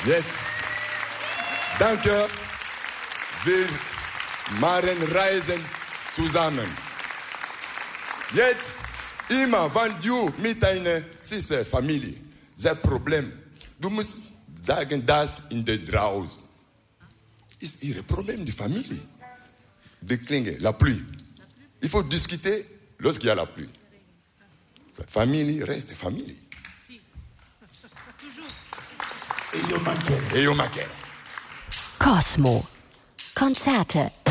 Jetzt, danke, wir machen Reisen zusammen. Jetzt, immer, wenn du mit deiner Schwester, Familie, das Problem, du musst sagen, das in der draußen. Ist ihr Problem, die Familie. Die Klinge, la pluie. Il faut discuter lorsqu'il y a la pluie. La famille reste famille. Cosmo. Konzerte